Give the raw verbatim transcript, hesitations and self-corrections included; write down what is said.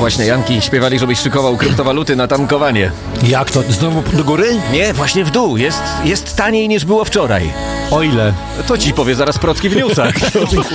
właśnie, Janki śpiewali, żebyś szykował kryptowaluty na tankowanie. Jak to? Znowu do góry? Nie, właśnie w dół. Jest, jest taniej niż było wczoraj. O ile? To ci powie zaraz Procki w newsach.